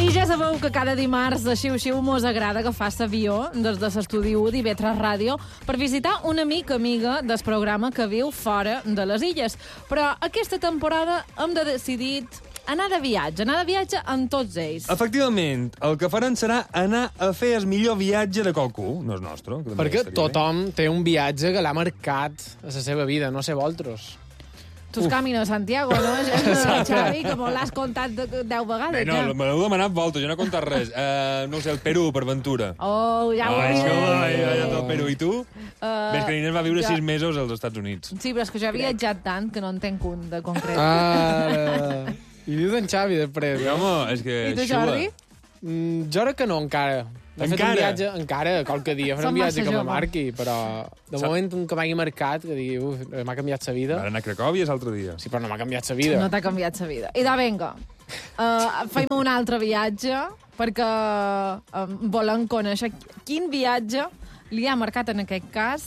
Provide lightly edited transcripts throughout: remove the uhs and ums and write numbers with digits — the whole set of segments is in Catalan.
I ja sabeu que cada dimarts de xiu-xiu mos agrada agafar l'avió des de l'estudi 1 d'IV3 Ràdio per visitar un amic amiga del programa que viu fora de les illes. Però aquesta temporada hem decidit anar de viatge amb tots ells. Efectivament, el que farem serà anar a fer el millor viatge de qualcú, no és nostre. Perquè tothom té un viatge que l'ha marcat a la seva vida, no sé vosaltres. Tus caminos, Santiago, no? Xavi, que me l'has contat 10 vegades. No, me l'heu demanat voltes, jo no he contat res. No sé, el Perú, per ventura. Oh, ja ho Això, el Perú. I tu? Ves que l'Inés va viure 6 mesos als Estats Units. Sí, però és que jo he viatjat tant que no en tenc un de concret. I dius en Xavi, després. Home, és que... I tu, Jordi? Jo crec que no, encara. He fet un viatge, encara, qualque dia, faré un viatge que me marqui, però de moment un que m'hagi marcat, que digui, m'ha canviat la vida. Va anar a Cracòvia l'altre dia. Sí, però no m'ha canviat la vida. No t'ha canviat la vida. I vinga, fem un altre viatge, perquè volem conèixer quin viatge li ha marcat en aquest cas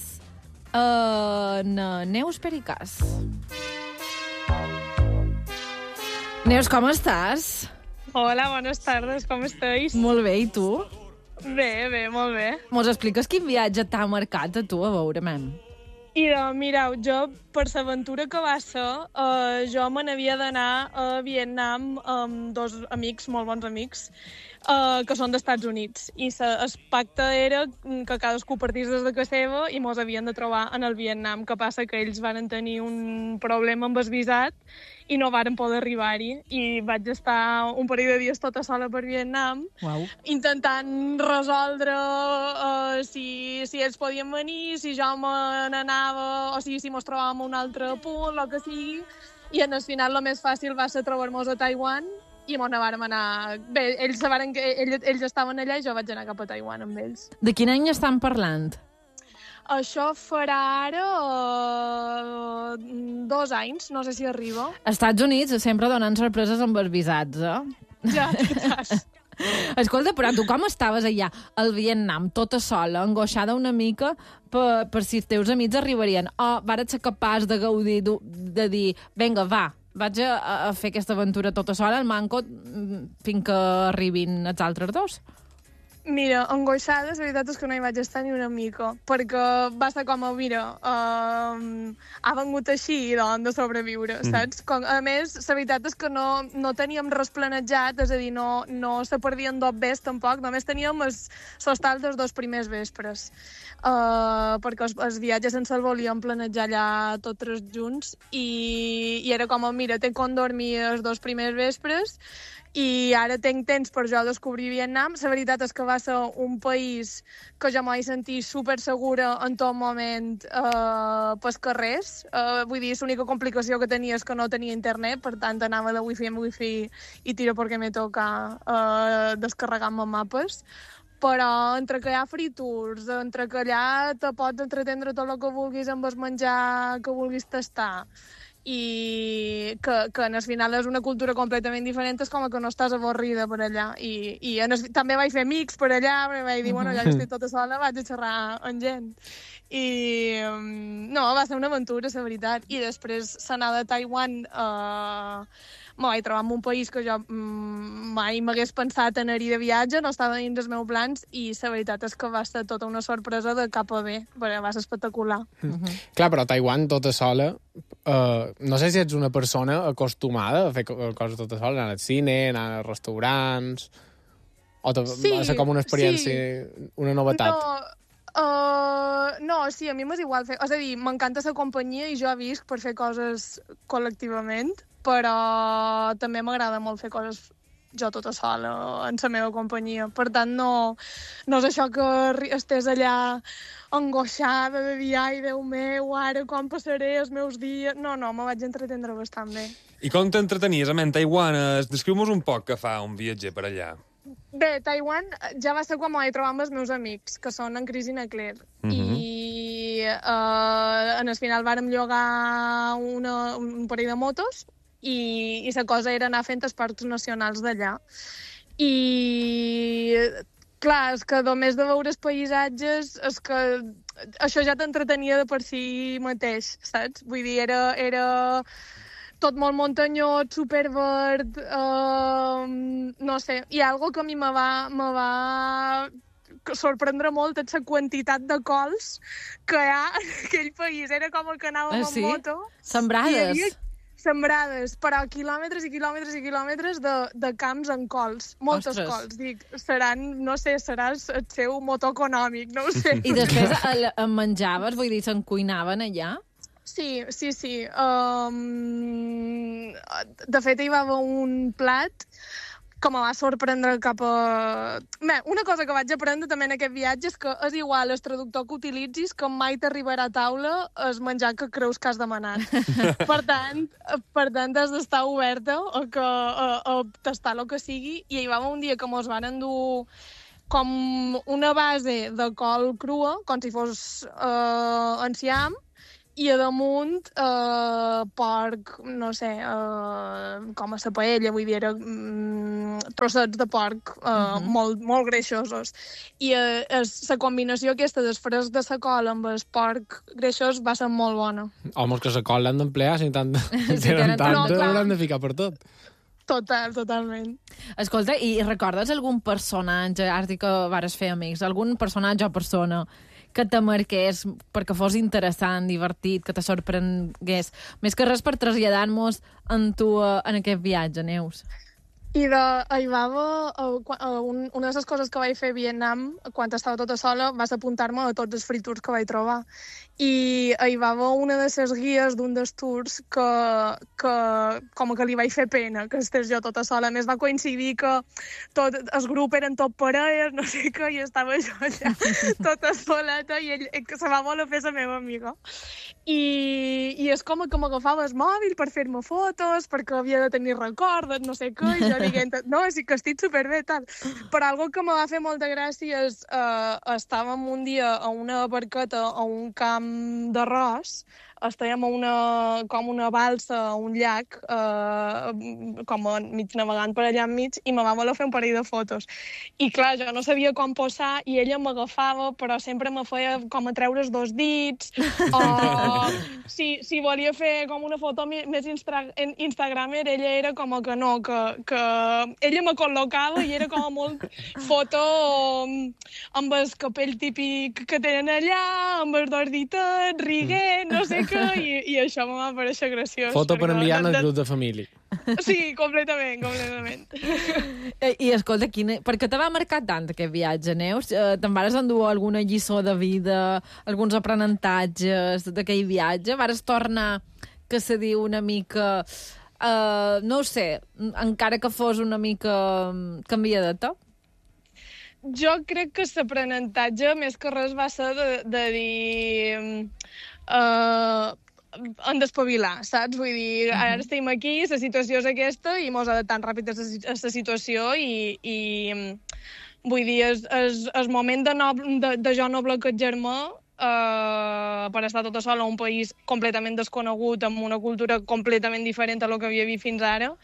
Neus Pericàs. Neus, com estàs? Hola, buenas tardes, ¿cómo estáis? Molt bé, i tu? Bé, molt bé. Mos expliques quin viatge t'ha marcat a tu, a veure, mem? I mireu, jo, per l'aventura que va ser, jo me n'havia d'anar a Vietnam amb dos amics, molt bons amics, que són d'Estats Units. I el pacte era que cadascú partís des de casa seva i mos havien de trobar en el Vietnam. Que passa que ells van tenir un problema amb el visat i no varen poder arribar-hi. I vaig estar un parell de dies tota sola per Vietnam, intentant resoldre si ells podien venir, si jo me n'anava, o sigui, si mos trobàvem a un altre punt, el que sigui. I al final el més fàcil va ser trobar-nos a Taiwan i mos n'anàvem anar... Bé, ells estaven allà i jo vaig anar cap a Taiwan amb ells. De quin any estan parlant? Això farà ara 2 anys, no sé si arriba. Estats Units sempre donen sorpreses amb els visats, Ja. Escolta, però tu com estaves allà al Vietnam, tota sola, angoixada una mica per si els teus amics arribarien? O vares ser capaç de gaudir, de dir, vinga, va, vaig a fer aquesta aventura tota sola, al manco, fins que arribin els altres dos? Mira, angoixada, la veritat és que no hi vaig estar ni una mica, perquè va ser com a, mira, ha vengut així i doncs de sobreviure, saps? A més, la veritat és que no teníem res planejat, és a dir, no se perdien 2 vés tampoc, només teníem l'hostal dels 2 primers vespres, perquè els viatges ens el volíem planejar allà tots 3 junts i era com a, mira, tenc on dormir els 2 primers vespres i ara tinc temps per jo descobrir Vietnam. La veritat és que va ser un país que jo m'he sentit super segura en tot moment pels carrers. Vull dir, l'única complicació que tenia és que no tenia internet, per tant anava de wifi en wifi i tiro perquè me toca descarregar-me mapes. Però entre que hi ha free tours, entre que allà te pots entretendre tot el que vulguis amb el menjar que vulguis tastar, i que al final és una cultura completament diferent, és com que no estàs avorrida per allà. I també vaig fer amics per allà, perquè vaig dir, bueno, ja que estic tota sola, vaig a xerrar amb gent. I no, va ser una aventura, la veritat. I després l'anada a Taiwan me vaig trobar en un país que jo mai m'hagués pensat anar-hi de viatge, no estava dins dels meus plans, i la veritat és que va ser tota una sorpresa de cap a bé, perquè va ser espectacular. Clar, però Taiwan tota sola, no sé si ets una persona acostumada a fer coses tota sola, anar al cine, anar als restaurants, o va ser com una experiència, una novetat. No, sí, a mi m'és igual fer... És a dir, m'encanta la companyia i jo visc per fer coses col·lectivament, però també m'agrada molt fer coses jo tota sola, en la meva companyia. Per tant, no és això que estés allà angoixada de dir, ai, Déu meu, ara com passaré els meus dies... No, me vaig entretendre bastant bé. I com t'entretenies a Taiwan? Descriu-nos un poc què fa un viatger per allà. Bé, Taiwan ja va ser quan m'ho vaig trobar amb els meus amics, que són en Chris i na Claire. I en el final vàrem llogar un parell de motos i la cosa era anar fent els parcs nacionals d'allà. I clar, és que només de veure els paisatges, és que això ja t'entretenia de per si mateix, saps? Vull dir, era tot molt muntanyós, superverd, no no sé, hi ha algo que a mi me va sorprendre molt la quantitat de cols que hi ha en aquell país. Era com el que anàvem amb moto. Sembrades. Sembrades, però quilòmetres i quilòmetres i quilòmetres de camps en cols. Moltes cols. Dic, serà el seu motor econòmic, no ho sé. I després en menjaves? Vull dir, se'n cuinaven allà? Sí. De fet, hi va haver un plat que me va sorprendre cap a... Bé, una cosa que vaig aprendre també en aquest viatge és que és igual el traductor que utilitzis, que mai t'arribarà a taula el menjar que creus que has demanat. Per tant, has d'estar oberta a tastar el que sigui. I hi va haver un dia que mos van endur com una base de col crua, com si fos enciam, i a damunt porc, no sé, com a la paella, vull dir, trossets de porc molt greixosos. I la combinació aquesta del fresc de la col amb el porc greixós va ser molt bona. Home, que la col l'han d'emplear, si tenen tant, l'han de ficar per tot. Totalment. Escolta, i recordes algun personatge, has dit que vares fer amics, algun personatge o persona que te marqués perquè fos interessant, divertit, que te sorprengués? Més que res per traslladar-nos en tu en aquest viatge, Neus. I hi va haver una de les coses que vaig fer a Vietnam quan estava tota sola va ser apuntar-me a tots els free tours que vaig trobar. I hi va haver una de les guies d'un dels tours que com que li vaig fer pena que estés jo tota sola. A més, va coincidir que tot el grup eren tot parelles, no sé què, i estava jo allà tota soleta i ell que se va voler fer la meva amiga. I és com que m'agafava el mòbil per fer-me fotos, perquè havia de tenir records, no sé què, i jo dient, no, sí que estic superbé, tal. Però algo que me va fer molta gràcia és estàvem un dia a una barqueta a un camp d'arròs, estàvem com una balsa a un llac, com mig navegant per allà enmig, i me va voler fer un parell de fotos. I clar, jo no sabia com posar, i ella m'agafava, però sempre me feia com a treure els dos dits, o si volia fer com una foto més Instagramer, ella era com que no, que ella me col·locava i era com molt foto amb el capell típic que tenen allà, amb els dos ditets, riguent, no sé què, i això m'ha pareixer graciós. Foto per enviar al grup de família. Sí, completament. I escolta, per què te va marcar tant aquest viatge, Neus? Te'n vares endur alguna lliçó de vida, alguns aprenentatges d'aquell viatge? Vares tornar, que se diu una mica... no ho sé, encara que fos una mica canviadeta? Jo crec que l'aprenentatge, més que res, va ser de dir... han d'espavilar, saps? Vull dir, ara estem aquí, la situació és aquesta i mos adaptant ràpid a la situació i vull dir, el moment de jo no bloquejar-me per estar tota sola a un país completament desconegut, amb una cultura completament diferent a lo que havia vist fins ara,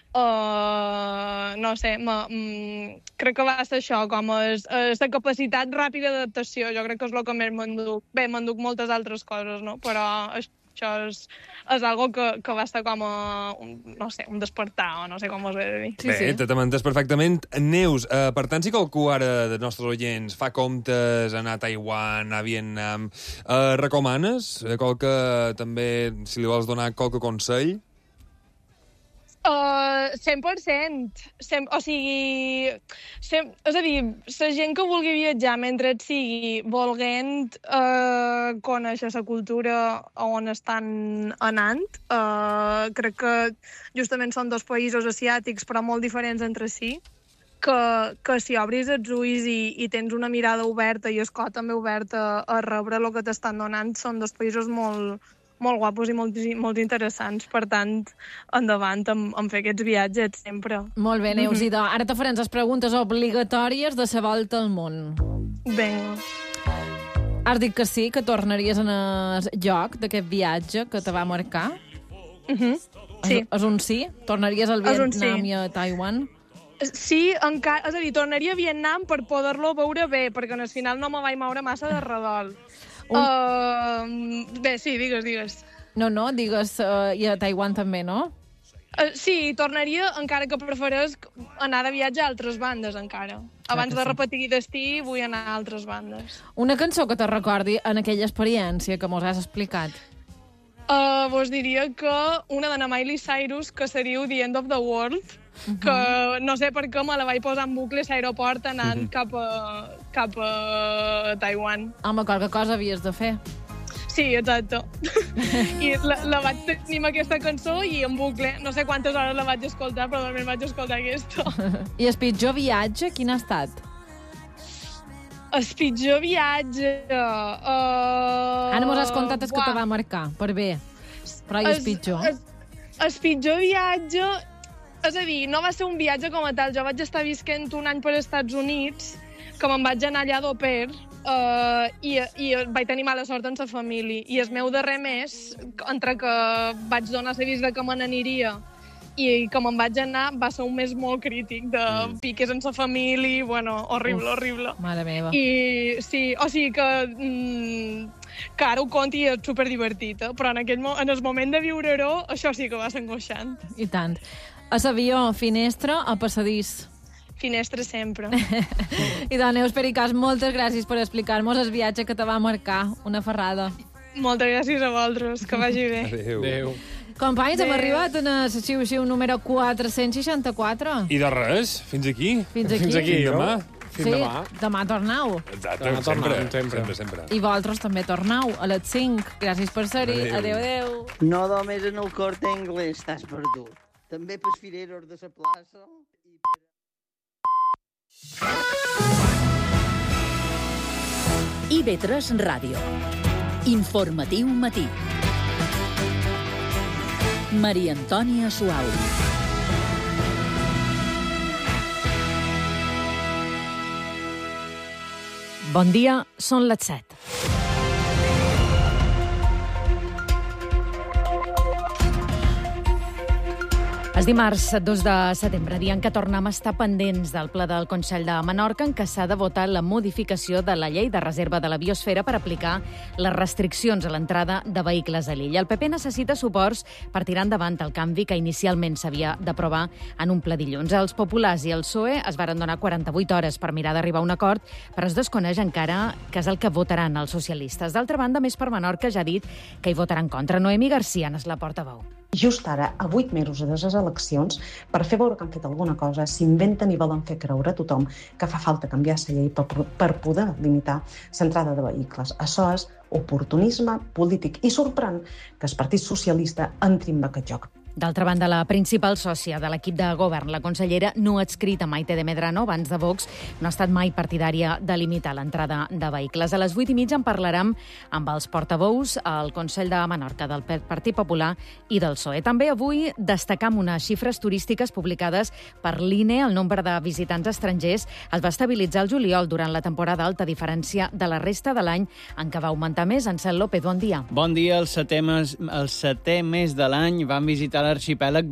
no sé, crec que va ser això, com la capacitat ràpida d'adaptació. Jo crec que és el que més m'enduc. Bé, m'enduc moltes altres coses, no? Però això és algo que va estar com no sé, un despertar, o no sé com us he de dir. Bé, te m'entens perfectament. Neus, per tant, si qualcú ara dels nostres oients fa comptes anar a Taiwan, a Vietnam, recomanes qualque, també, si li vols donar qualque consell? 100%. O sigui, és a dir, la gent que vulgui viatjar mentre et sigui volent conèixer la cultura on estan anant, crec que justament són dos països asiàtics però molt diferents entre si, que si obris els ulls i tens una mirada oberta i el cor també obert a rebre el que t'estan donant, són dos països molt guapos i molt interessants. Per tant, endavant amb fer aquests viatges sempre. Molt bé, Neus. I ara te farem les preguntes obligatòries de la volta al món. Vinga. Has dit que sí, que tornaries en el lloc d'aquest viatge que te va marcar? Sí. És un sí? Tornaries al Vietnam i a Taiwan? Sí, encara, és a dir, tornaria a Vietnam per poder-lo veure bé, perquè al final no me vaig moure massa de redol. Bé, sí, digues. No, digues, i a Taiwan també, no? Sí, tornaria, encara que prefereix anar de viatge a altres bandes, encara. Abans de repetir destí, vull anar a altres bandes. Una cançó que te recordi en aquella experiència que mos has explicat. Vos diria que una de Miley Cyrus, que seria The End of the World, que no sé per què me la vaig posar en bucle a l'aeroport anant cap a Taiwan. Home, qualque cosa havies de fer. Sí, exacte. I la vaig tenir amb aquesta cançó i en bucle. No sé quantes hores la vaig escoltar, però normalment vaig escoltar aquesta. I el pitjor viatge, quin ha estat? El pitjor viatge... Ara mos has contat el que te va marcar, per bé. Però i el pitjor? El pitjor viatge... És a dir, no va ser un viatge com a tal. Jo vaig estar visquent un any per als Estats Units, que me'n vaig anar allà d'au pair, i vaig tenir mala sort amb la família. I el meu darrer mes, entre que vaig donar l'avís de que me n'aniria i que me'n vaig anar, va ser un mes molt crític de piques amb la família, bueno, horrible, horrible. Mare meva. I sí, o sigui que ara ho conti i és superdivertit, però en el moment de viure-ho, això sí que va ser angoixant. I tant. A l'avió, finestra o passadís? Finestra sempre. I doncs, Neus Pericàs, moltes gràcies per explicar-nos el viatge que te va marcar. Una ferrada. Moltes gràcies a vosaltres, que vagi bé. Adéu. Companys, hem arribat a la secció número 464. I de res, fins aquí. Fins aquí. Fins aquí, Demà. Fins demà. Demà tornau. Exacte, Demà tornem, sempre. I vosaltres també tornau a les 5. Gràcies per ser-hi. Adéu. Adéu. No només en el Corte Inglés estàs perdut. També pels fireros de la plaça. IB3 Ràdio. Informatiu matí. Maria Antònia Suau. Bon dia, són les 7. És dimarts 2 de setembre, dia en què tornem a estar pendents del ple del Consell de Menorca en què s'ha de votar la modificació de la llei de reserva de la biosfera per aplicar les restriccions a l'entrada de vehicles a l'illa. El PP necessita suports per tirar endavant el canvi que inicialment s'havia d'aprovar en un ple dilluns. Els populars i el PSOE es varen donar 48 hores per mirar d'arribar a un acord, però es desconeix encara que és el que votaran els socialistes. D'altra banda, Més per Menorca ja ha dit que hi votarà en contra. Noemi Garcia n'és la portaveu. Just ara, a 8 mesos de les eleccions, per fer veure que han fet alguna cosa, s'inventen i volen fer creure a tothom que fa falta canviar la llei per poder limitar l'entrada de vehicles. Això és oportunisme polític i sorprèn que el Partit Socialista entri en aquest joc. D'altra banda, la principal sòcia de l'equip de govern, la consellera no adscrita Maite de Medrano, abans de Vox, no ha estat mai partidària de limitar l'entrada de vehicles. A les 8:30 en parlarem amb els portaveus al Consell de Menorca del Partit Popular i del PSOE. També avui destacam unes xifres turístiques publicades per l'INE. El nombre de visitants estrangers es va estabilitzar al juliol durant la temporada alta, a diferència de la resta de l'any en què va augmentar més. Ansel López, bon dia. Bon dia. El setè mes de l'any van visitar l'arxipèlag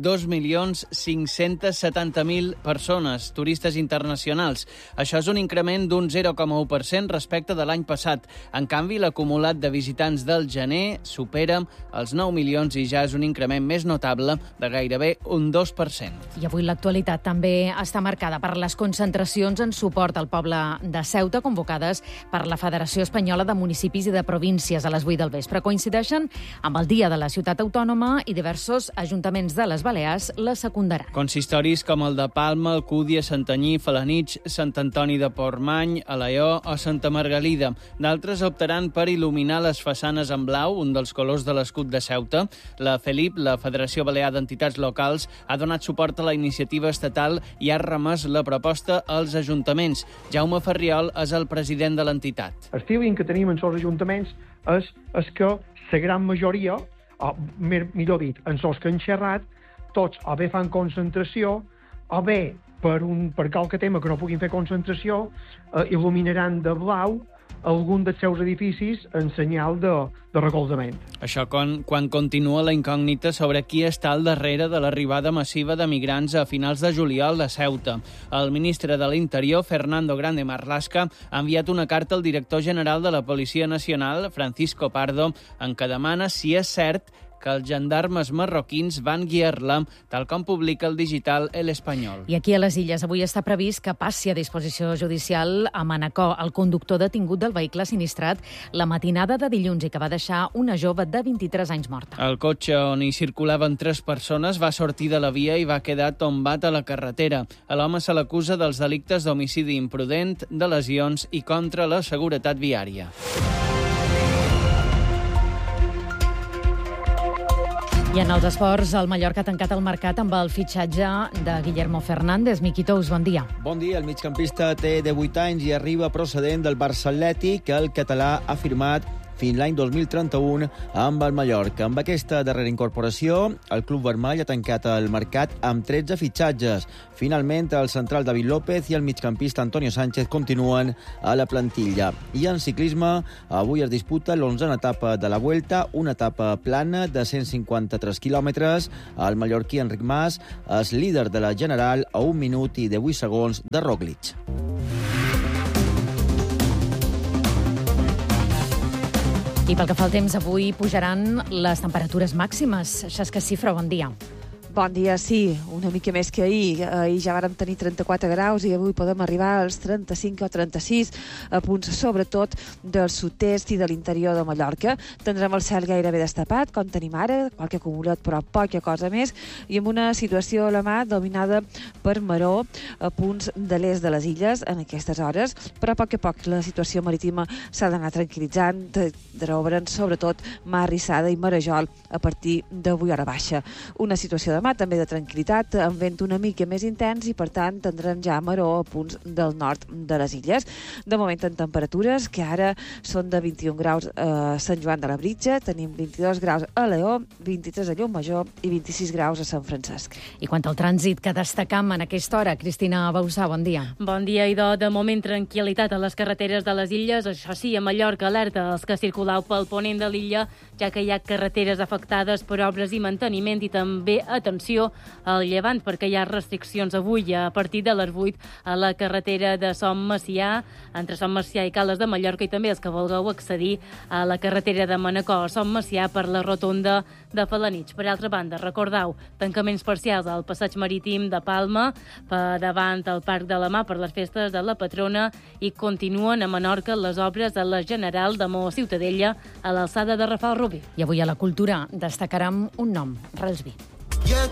2.570.000 persones, turistes internacionals. Això és un increment d'un 0,1% respecte de l'any passat. En canvi, l'acumulat de visitants del gener supera els 9 milions i ja és un increment més notable de gairebé un 2%. I avui l'actualitat també està marcada per les concentracions en suport al poble de Ceuta convocades per la Federació Espanyola de Municipis i de Províncies a les 8 del vespre. Coincideixen amb el Dia de la Ciutat Autònoma i diversos ajuntaments de les Balears la secundaran. Consistoris com el de Palma, Alcúdia, Santanyí, Felanitx, Sant Antoni de Portmany, Alaior o Santa Margalida. D'altres optaran per il·luminar les façanes en blau, un dels colors de l'escut de Ceuta. La FELIP, la Federació Balear d'Entitats Locals, ha donat suport a la iniciativa estatal i ha remès la proposta als ajuntaments. Jaume Ferriol és el president de l'entitat. El feeling que tenim en els ajuntaments és que la gran majoria, o millor dit, en els que han xerrat, tots o bé fan concentració, o bé per qualque tema que no puguin fer concentració, il·luminaran de blau algun dels seus edificis en senyal de recolzament. Això quan continua la incògnita sobre qui està al darrere de l'arribada massiva de migrants a finals de juliol a Ceuta. El ministre de l'Interior, Fernando Grande Marlaska, ha enviat una carta al director general de la Policia Nacional, Francisco Pardo, en què demana si és cert que els gendarmes marroquins van guiar-la, tal com publica el digital El Espanyol. I aquí a les Illes avui està previst que passi a disposició judicial a Manacor el conductor detingut del vehicle sinistrat la matinada de dilluns i que va deixar una jove de 23 anys morta. El cotxe on hi circulaven 3 persones va sortir de la via i va quedar tombat a la carretera. A l'home se l'acusa dels delictes d'homicidi imprudent, de lesions i contra la seguretat viària. I en els esports, el Mallorca ha tancat el mercat amb el fitxatge de Guillermo Fernández. Miqui Tous, bon dia. Bon dia. El migcampista té 18 anys i arriba procedent del Barça Atlètic, que el català ha firmat fins l'any 2031 amb el Mallorca. Amb aquesta darrera incorporació, el club vermell ha tancat el mercat amb 13 fitxatges. Finalment, el central David López i el migcampista Antonio Sánchez continuen a la plantilla. I en ciclisme, avui es disputa l'11a etapa de la Vuelta, una etapa plana de 153 quilòmetres. El mallorquí Enric Mas és líder de la general a 1 minut i 18 segons de Roglic. I pel que fa al temps, avui pujaran les temperatures màximes. Xesca Cifra, bon dia. Bon dia, sí, una mica més que ahir. Ahir ja vàrem tenir 34 graus i avui podem arribar als 35 o 36 a punts, sobretot del sud-est i de l'interior de Mallorca. Tindrem el cel gairebé destapat, com tenim ara, qualque acumulat, però poca cosa més, i amb una situació a la mà dominada per maró a punts de l'est de les illes en aquestes hores, però a poc la situació marítima s'ha d'anar tranquil·litzant, trobaren sobretot mar rissada i marejol a partir d'avui hora baixa. Una situació de també de tranquil·litat, amb vent una mica més intens i, per tant, tindrem ja maró a punts del nord de les illes. De moment, en temperatures, que ara són de 21 graus a Sant Joan de la Britja, tenim 22 graus a Leó, 23 a Llaummajor i 26 graus a Sant Francesc. I quant al trànsit que destacam en aquesta hora, Cristina Bausà, bon dia. Bon dia, idò. De moment, tranquil·litat a les carreteres de les illes. Això sí, a Mallorca, alerta als que circulau pel ponent de l'illa, ja que hi ha carreteres afectades per obres i manteniment i també, atenció, al llevant, perquè hi ha restriccions avui a partir de les 8 a la carretera de Som Macià, entre Som Macià i Cales de Mallorca, i també els que vulgueu accedir a la carretera de Manacor, Som Macià, per la rotonda de Felanitx. Per altra banda, recordeu, tancaments parcials al passeig marítim de Palma, per davant al Parc de la Mar per les festes de la patrona, i continuen a Menorca les obres a la General de Mó Ciutadella a l'alçada de Rafal Rubí. I avui a la cultura destacarem un nom, Relsby. Ja